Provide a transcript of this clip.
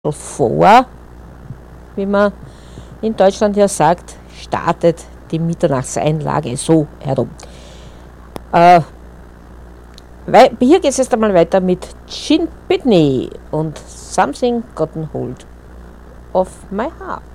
vor, wie man in Deutschland ja sagt, startet die Mitternachtseinlage so herum. Hier geht es jetzt einmal weiter mit Gin Pitney und Something Gotten Hold of My Heart.